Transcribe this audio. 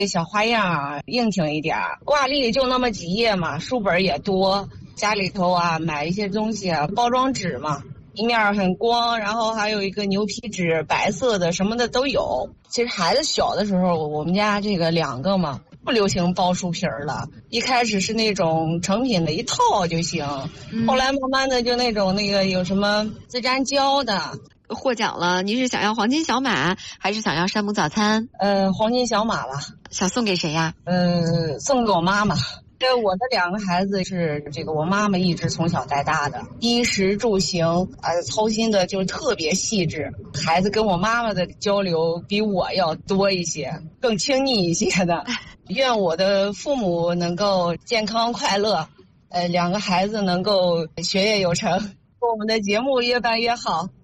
小花样啊，硬挺一点儿。挂历就那么几页嘛，书本也多，家里头啊买一些东西啊，包装纸嘛，一面很光，然后还有一个牛皮纸，白色的什么的都有。其实孩子小的时候，我们家这个2个嘛，不流行包书皮儿了。一开始是那种成品的一套就行，后来慢慢的就那种有什么自粘胶的。 获奖了，您是想要黄金小马，还是想要山姆早餐？ 黄金小马吧。 想送给谁呀？ 送给我妈妈。我的2个孩子是我妈妈一直从小带大的，衣食住行操心的就特别细致。孩子跟我妈妈的交流比我要多一些，更亲密一些的。愿我的父母能够健康快乐，2个孩子能够学业有成，我们的节目越办越好。